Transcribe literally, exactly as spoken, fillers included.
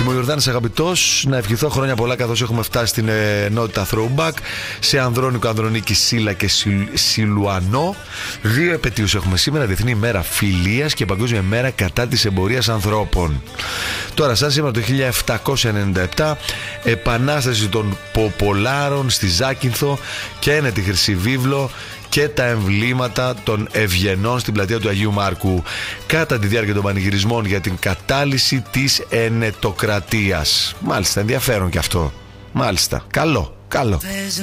Δημογιορδάνης αγαπητός, να ευχηθώ χρόνια πολλά καθώς έχουμε φτάσει στην ενότητα Throwback. Σε Ανδρώνικο, Ανδρονίκη, Σύλλα και Σιλουανό. Δύο επετείους έχουμε σήμερα: Διεθνή ημέρα φιλίας και Παγκόσμια ημέρα κατά της εμπορίας ανθρώπων. Τώρα, σαν σήμερα το χίλια επτακόσια ενενήντα επτά, επανάσταση των Ποπολάρων στη Ζάκυνθο και είναι τη Χρυσή Βίβλο και τα εμβλήματα των Ευγενών στην πλατεία του Αγίου Μάρκου κατά τη διάρκεια των πανηγυρισμών για την κατάλυση της ενετοκρατίας. Μάλιστα, ενδιαφέρον και αυτό. Μάλιστα, καλό, καλό.